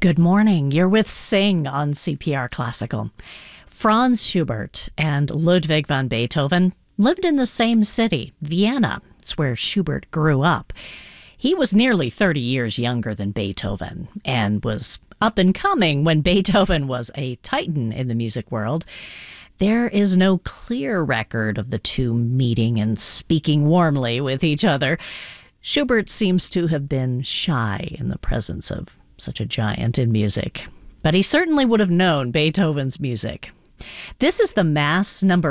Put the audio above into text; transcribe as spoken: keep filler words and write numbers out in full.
Good morning. You're with Sing on C P R Classical. Franz Schubert and Ludwig van Beethoven lived in the same city, Vienna. It's where Schubert grew up. He was nearly thirty years younger than Beethoven and was up and coming when Beethoven was a titan in the music world. There is no clear record of the two meeting and speaking warmly with each other. Schubert seems to have been shy in the presence of such a giant in music, but he certainly would have known Beethoven's music. This is the Mass number